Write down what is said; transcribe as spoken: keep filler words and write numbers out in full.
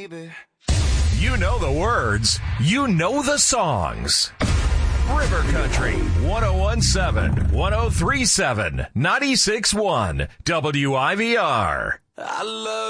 baby. You know the words. You know the songs. River Country, one oh one point seven, one oh three point seven, ninety-six point one, W I V R. I love